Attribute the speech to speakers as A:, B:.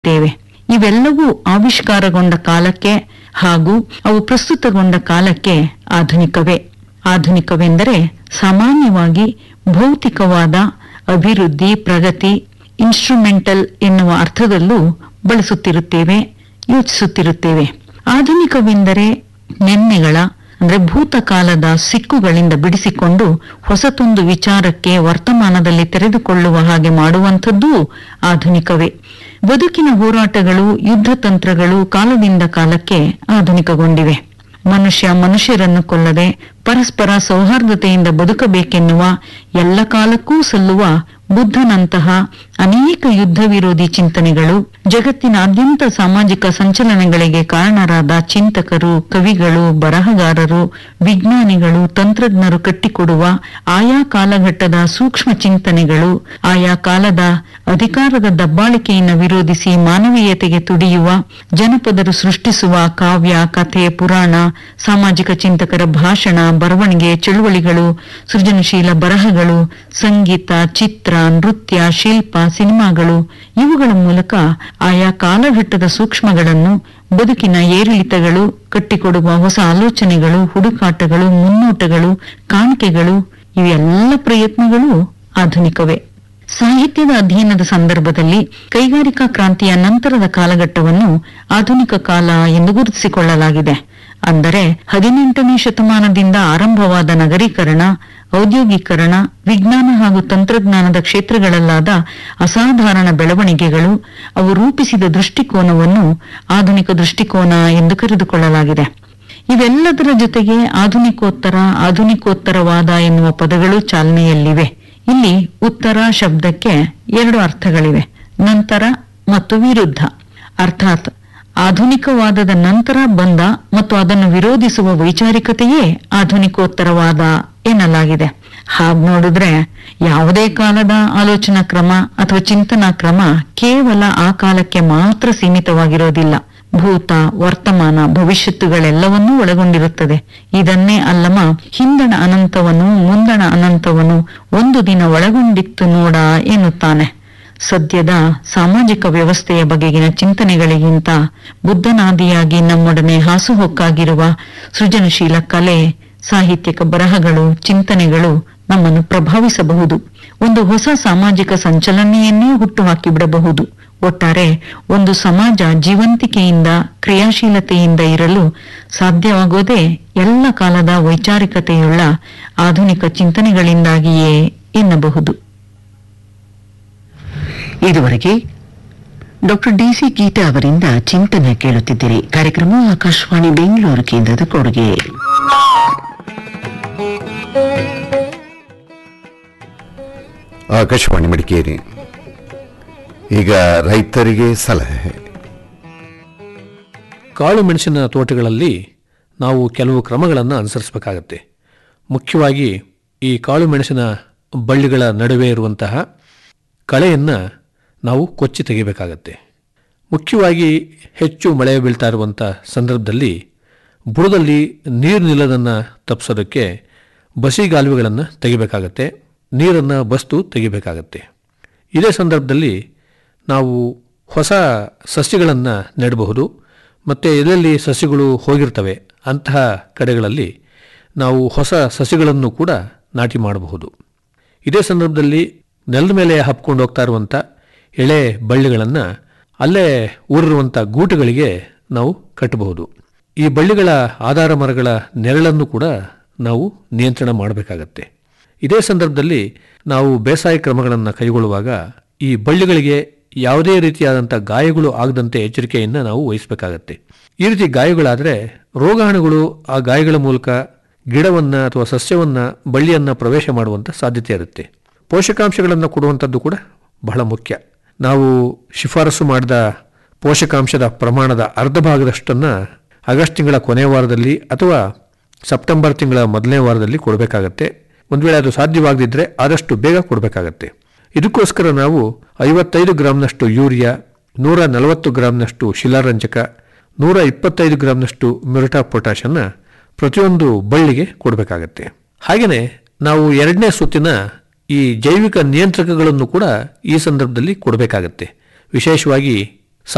A: ತೇವೆ. ಇವೆಲ್ಲವೂ ಆವಿಷ್ಕಾರಗೊಂಡ ಕಾಲಕ್ಕೆ ಹಾಗೂ ಅವು ಪ್ರಸ್ತುತಗೊಂಡ ಕಾಲಕ್ಕೆ ಆಧುನಿಕವೇ. ಆಧುನಿಕವೆಂದರೆ ಸಾಮಾನ್ಯವಾಗಿ ಭೌತಿಕವಾದ ಅಭಿವೃದ್ಧಿ, ಪ್ರಗತಿ, ಇನ್ಸ್ಟ್ರುಮೆಂಟಲ್ ಎನ್ನುವ ಅರ್ಥದಲ್ಲೂ ಬಳಸುತ್ತಿರುತ್ತೇವೆ, ಯೋಚಿಸುತ್ತಿರುತ್ತೇವೆ. ಆಧುನಿಕವೆಂದರೆ ನೆನ್ನೆಗಳ ಅಂದ್ರೆ ಭೂತಕಾಲದ ಸಿಕ್ಕುಗಳಿಂದ ಬಿಡಿಸಿಕೊಂಡು ಹೊಸತೊಂದು ವಿಚಾರಕ್ಕೆ ವರ್ತಮಾನದಲ್ಲಿ ತೆರೆದುಕೊಳ್ಳುವ ಹಾಗೆ ಮಾಡುವಂಥದ್ದೂ ಆಧುನಿಕವೇ. ಬದುಕಿನ ಹೋರಾಟಗಳು, ಯುದ್ಧ ತಂತ್ರಗಳು ಕಾಲದಿಂದ ಕಾಲಕ್ಕೆ ಆಧುನಿಕಗೊಂಡಿವೆ. ಮನುಷ್ಯ ಮನುಷ್ಯರನ್ನು ಕೊಲ್ಲದೆ ಪರಸ್ಪರ ಸೌಹಾರ್ದತೆಯಿಂದ ಬದುಕಬೇಕೆನ್ನುವ ಎಲ್ಲ ಕಾಲಕ್ಕೂ ಸಲ್ಲುವ ಬುದ್ಧನಂತಹ ಅನೇಕ ಯುದ್ಧ ವಿರೋಧಿ ಚಿಂತನೆಗಳು, ಜಗತ್ತಿನಾದ್ಯಂತ ಸಾಮಾಜಿಕ ಸಂಚಲನಗಳಿಗೆ ಕಾರಣರಾದ ಚಿಂತಕರು, ಕವಿಗಳು, ಬರಹಗಾರರು, ವಿಜ್ಞಾನಿಗಳು, ತಂತ್ರಜ್ಞರು ಕಟ್ಟಿಕೊಡುವ ಆಯಾ ಕಾಲಘಟ್ಟದ ಸೂಕ್ಷ್ಮ ಚಿಂತನೆಗಳು, ಆಯಾ ಕಾಲದ ಅಧಿಕಾರದ ದಬ್ಬಾಳಿಕೆಯನ್ನು ವಿರೋಧಿಸಿ ಮಾನವೀಯತೆಗೆ ತುಡಿಯುವ ಜನಪದರು ಸೃಷ್ಟಿಸುವ ಕಾವ್ಯ, ಕಥೆ, ಪುರಾಣ, ಸಾಮಾಜಿಕ ಚಿಂತಕರ ಭಾಷಣ, ಬರವಣಿಗೆ, ಚಳುವಳಿಗಳು, ಸೃಜನಶೀಲ ಬರಹಗಳು, ಸಂಗೀತ, ಚಿತ್ರ, ನೃತ್ಯ, ಶಿಲ್ಪ, ಸಿನಿಮಾಗಳು ಇವುಗಳ ಮೂಲಕ ಆಯಾ ಕಾಲಘಟ್ಟದ ಸೂಕ್ಷ್ಮಗಳನ್ನು, ಬದುಕಿನ ಏರಿಳಿತಗಳು, ಕಟ್ಟಿಕೊಡುವ ಹೊಸ ಆಲೋಚನೆಗಳು, ಹುಡುಕಾಟಗಳು, ಮುನ್ನೋಟಗಳು, ಕಾಣಿಕೆಗಳು ಇವೆಲ್ಲ ಪ್ರಯತ್ನಗಳು ಆಧುನಿಕವೇ. ಸಾಹಿತ್ಯದ ಅಧ್ಯಯನದ ಸಂದರ್ಭದಲ್ಲಿ ಕೈಗಾರಿಕಾ ಕ್ರಾಂತಿಯ ನಂತರದ ಕಾಲಘಟ್ಟವನ್ನು ಆಧುನಿಕ ಕಾಲ ಎಂದು ಗುರುತಿಸಿಕೊಳ್ಳಲಾಗಿದೆ. ಅಂದರೆ 18ನೇ ಶತಮಾನದಿಂದ ಆರಂಭವಾದ ನಗರೀಕರಣ, ಔದ್ಯೋಗೀಕರಣ, ವಿಜ್ಞಾನ ಹಾಗೂ ತಂತ್ರಜ್ಞಾನದ ಕ್ಷೇತ್ರಗಳಲ್ಲಾದ ಅಸಾಧಾರಣ ಬೆಳವಣಿಗೆಗಳು, ಅವು ರೂಪಿಸಿದ ದೃಷ್ಟಿಕೋನವನ್ನು ಆಧುನಿಕ ದೃಷ್ಟಿಕೋನ ಎಂದು ಕರೆದುಕೊಳ್ಳಲಾಗಿದೆ. ಇವೆಲ್ಲದರ ಜೊತೆಗೆ ಆಧುನಿಕೋತ್ತರ, ಆಧುನಿಕೋತ್ತರವಾದ ಎನ್ನುವ ಪದಗಳು ಚಾಲನೆಯಲ್ಲಿವೆ. ಇಲ್ಲಿ ಉತ್ತರ ಶಬ್ದಕ್ಕೆ 2 ಅರ್ಥಗಳಿವೆ, ನಂತರ ಮತ್ತು ವಿರುದ್ಧ. ಅರ್ಥಾತ್ ಆಧುನಿಕವಾದದ ನಂತರ ಬಂದ ಮತ್ತು ಅದನ್ನು ವಿರೋಧಿಸುವ ವೈಚಾರಿಕತೆಯೇ ಆಧುನಿಕೋತ್ತರವಾದ ಎನ್ನಲಾಗಿದೆ. ಹಾಗೆ ನೋಡಿದ್ರೆ ಯಾವುದೇ ಕಾಲದ ಆಲೋಚನಾ ಕ್ರಮ ಅಥವಾ ಚಿಂತನಾ ಕ್ರಮ ಕೇವಲ ಆ ಕಾಲಕ್ಕೆ ಮಾತ್ರ ಸೀಮಿತವಾಗಿರೋದಿಲ್ಲ. ಭೂತ, ವರ್ತಮಾನ, ಭವಿಷ್ಯತ್ತುಗಳೆಲ್ಲವನ್ನೂ ಒಳಗೊಂಡಿರುತ್ತದೆ. ಇದನ್ನೇ ಅಲ್ಲಮ ಹಿಂದಣ ಅನಂತವನು ಮುಂದಣ ಅನಂತವನು ಒಂದು ದಿನ ಒಳಗೊಂಡಿತ್ತು ನೋಡ ಎನ್ನುತ್ತಾನೆ. ಸದ್ಯದ ಸಾಮಾಜಿಕ ವ್ಯವಸ್ಥೆಯ ಬಗೆಗಿನ ಚಿಂತನೆಗಳಿಗಿಂತ ಬುದ್ಧನಾದಿಯಾಗಿ ನಮ್ಮೊಡನೆ ಹಾಸುಹೊಕ್ಕಾಗಿರುವ ಸೃಜನಶೀಲ ಕಲೆ, ಸಾಹಿತ್ಯಕ ಬರಹಗಳು, ಚಿಂತನೆಗಳು ನಮ್ಮನ್ನು ಪ್ರಭಾವಿಸಬಹುದು. ಒಂದು ಹೊಸ ಸಾಮಾಜಿಕ ಸಂಚಲನೆಯನ್ನೇ ಹುಟ್ಟುಹಾಕಿಬಿಡಬಹುದು. ಒಟ್ಟಾರೆ ಒಂದು ಸಮಾಜ ಜೀವಂತಿಕೆಯಿಂದ, ಕ್ರಿಯಾಶೀಲತೆಯಿಂದ ಇರಲು ಸಾಧ್ಯವಾಗೋದೇ ಎಲ್ಲ ಕಾಲದ ವೈಚಾರಿಕತೆಯುಳ್ಳ ಆಧುನಿಕ ಚಿಂತನೆಗಳಿಂದಾಗಿಯೇ ಎನ್ನಬಹುದು.
B: ಇದುವರೆಗೆ ಡಾಕ್ಟರ್ ಡಿಸಿ ಗೀತಾ ಅವರಿಂದ ಚಿಂತನೆ ಕೇಳುತ್ತಿದ್ದೀರಿ. ಕಾರ್ಯಕ್ರಮ ಆಕಾಶವಾಣಿ ಬೆಂಗಳೂರು ಕೇಂದ್ರದ ಕೊಡುಗೆ.
C: ಆಕಾಶವಾಣಿ ಮಡಿಕೇರಿ. ಈಗ ರೈತರಿಗೆ ಸಲಹೆ.
D: ಕಾಳು ಮೆಣಸಿನ ತೋಟಗಳಲ್ಲಿ ನಾವು ಕೆಲವು ಕ್ರಮಗಳನ್ನು ಅನುಸರಿಸಬೇಕಾಗತ್ತೆ. ಮುಖ್ಯವಾಗಿ ಈ ಕಾಳು ಮೆಣಸಿನ ಬಳ್ಳಿಗಳ ನಡುವೆ ಇರುವಂತಹ ಕಳೆಯನ್ನು ನಾವು ಕೊಚ್ಚಿ ತೆಗಿಬೇಕಾಗತ್ತೆ. ಮುಖ್ಯವಾಗಿ ಹೆಚ್ಚು ಮಳೆ ಬೀಳ್ತಾ ಇರುವಂಥ ಸಂದರ್ಭದಲ್ಲಿ ಬುಡದಲ್ಲಿ ನೀರು ನಿಲ್ಲೋದನ್ನು ತಪ್ಪಿಸೋದಕ್ಕೆ ಬಸಿಗಾಲುವೆಗಳನ್ನು ತೆಗಿಬೇಕಾಗತ್ತೆ, ನೀರನ್ನು ಬಸ್ತು ತೆಗಿಬೇಕಾಗತ್ತೆ. ಇದೇ ಸಂದರ್ಭದಲ್ಲಿ ನಾವು ಹೊಸ ಸಸ್ಯಗಳನ್ನು ನೆಡಬಹುದು. ಮತ್ತು ಎಲ್ಲೆಲ್ಲಿ ಸಸ್ಯಗಳು ಹೋಗಿರ್ತವೆ ಅಂತಹ ಕಡೆಗಳಲ್ಲಿ ನಾವು ಹೊಸ ಸಸ್ಯಗಳನ್ನು ಕೂಡ ನಾಟಿ ಮಾಡಬಹುದು. ಇದೇ ಸಂದರ್ಭದಲ್ಲಿ ನೆಲದ ಮೇಲೆ ಹಬ್ಕೊಂಡು ಹೋಗ್ತಾ ಇರುವಂಥ ಎಳೆ ಬಳ್ಳಿಗಳನ್ನು ಅಲ್ಲೇ ಊರಿರುವಂಥ ಗೂಟುಗಳಿಗೆ ನಾವು ಕಟ್ಟಬಹುದು. ಈ ಬಳ್ಳಿಗಳ ಆಧಾರ ಮರಗಳ ನೆರಳನ್ನು ಕೂಡ ನಾವು ನಿಯಂತ್ರಣ ಮಾಡಬೇಕಾಗತ್ತೆ. ಇದೇ ಸಂದರ್ಭದಲ್ಲಿ ನಾವು ಬೇಸಾಯ ಕ್ರಮಗಳನ್ನು ಕೈಗೊಳ್ಳುವಾಗ ಈ ಬಳ್ಳಿಗಳಿಗೆ ಯಾವುದೇ ರೀತಿಯಾದಂಥ ಗಾಯಗಳು ಆಗದಂತೆ ಎಚ್ಚರಿಕೆಯನ್ನು ನಾವು ವಹಿಸಬೇಕಾಗತ್ತೆ. ಈ ರೀತಿ ಗಾಯಗಳಾದರೆ ರೋಗಾಣುಗಳು ಆ ಗಾಯಗಳ ಮೂಲಕ ಗಿಡವನ್ನು ಅಥವಾ ಸಸ್ಯವನ್ನು, ಬಳ್ಳಿಯನ್ನು ಪ್ರವೇಶ ಮಾಡುವಂಥ ಸಾಧ್ಯತೆ ಇರುತ್ತೆ. ಪೋಷಕಾಂಶಗಳನ್ನು ಕೊಡುವಂಥದ್ದು ಕೂಡ ಬಹಳ ಮುಖ್ಯ. ನಾವು ಶಿಫಾರಸು ಮಾಡಿದ ಪೋಷಕಾಂಶದ ಪ್ರಮಾಣದ ಅರ್ಧ ಭಾಗದಷ್ಟನ್ನು ಆಗಸ್ಟ್ ತಿಂಗಳ ಕೊನೆಯ ವಾರದಲ್ಲಿ ಅಥವಾ ಸೆಪ್ಟೆಂಬರ್ ತಿಂಗಳ ಮೊದಲನೇ ವಾರದಲ್ಲಿ ಕೊಡಬೇಕಾಗತ್ತೆ. ಒಂದು ವೇಳೆ ಅದು ಸಾಧ್ಯವಾಗದಿದ್ದರೆ ಆದಷ್ಟು ಬೇಗ ಕೊಡಬೇಕಾಗತ್ತೆ. ಇದಕ್ಕೋಸ್ಕರ ನಾವು 55 ಗ್ರಾಂನಷ್ಟು ಯೂರಿಯಾ, 140 ಗ್ರಾಂನಷ್ಟು ಶಿಲಾರಂಜಕ, 125 ಗ್ರಾಂನಷ್ಟು ಮ್ಯೂರೇಟ್ ಆಫ್ ಪೊಟ್ಯಾಷನ್ನು ಪ್ರತಿಯೊಂದು ಬಳ್ಳಿಗೆ ಕೊಡಬೇಕಾಗತ್ತೆ. ಹಾಗೆಯೇ ನಾವು 2ನೇ ಸುತ್ತಿನ ಈ ಜೈವಿಕ ನಿಯಂತ್ರಕಗಳನ್ನು ಕೂಡ ಈ ಸಂದರ್ಭದಲ್ಲಿ ಕೊಡಬೇಕಾಗತ್ತೆ. ವಿಶೇಷವಾಗಿ